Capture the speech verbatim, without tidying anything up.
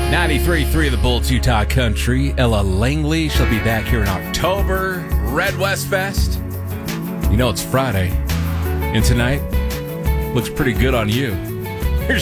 ninety-three point three The Bulls, Utah Country. Ella Langley, she'll be back here in October. Red West Fest. You know it's Friday. And tonight looks pretty good on you.